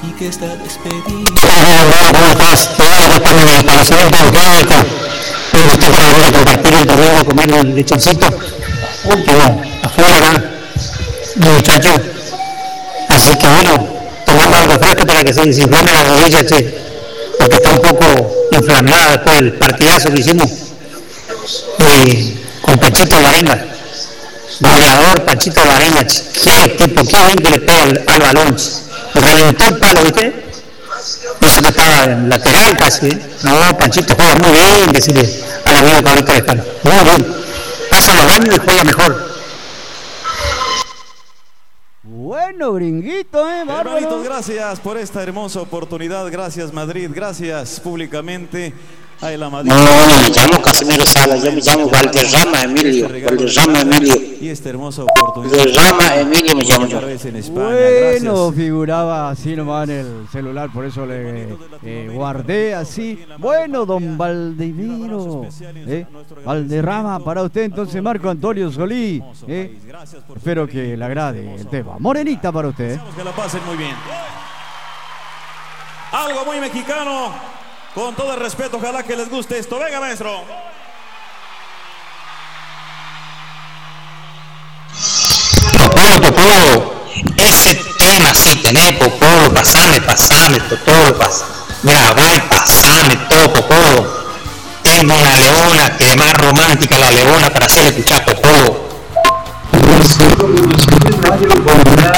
y que está despedido. ¿Cómo estás? Estamos en el establecimiento orgánico. Estoy para venir a compartir el domingo, a comer un lechoncito. Último, afuera, muchachos. Así que bueno, tomando algo fresco para que se desinflame la rodilla, che. Porque está un poco inflamada después del partidazo que hicimos. Con Panchito Larenga. Goleador Panchito Larenga, che. Qué tipo, qué bien que le pega al balón, che. Reventó el palo, ¿viste? Eso que estaba en lateral casi, ¿eh? No, Panchito juega muy bien, decirle al amigo Pablito Lejano. Muy bien. Pasa los años y juega mejor. Bueno, gringuito, bárbaro. Hermanitos, gracias por esta hermosa oportunidad. Gracias, Madrid. Gracias públicamente. Ay, la Madrid. No, me llamo Casimiro Salas, yo me llamo Valderrama Emilio. Valderrama Emilio. Y esta hermosa oportunidad. Valderrama Emilio me llamo yo. Bueno, figuraba así nomás en el celular, por eso le guardé así. Bueno, don Valdemiro, Valderrama, para usted entonces Marco Antonio Solí. Espero que le agrade el tema. Morenita para usted. Que la pasen muy bien. Algo muy mexicano. Con todo el respeto, ojalá que les guste esto. Venga, maestro. Popolo, ese tema así tenés, Popolo, pasame, Totolo, grabá y pasame todo, Popolo. Tengo una leona, que es más romántica la leona para hacer escuchar, Popolo.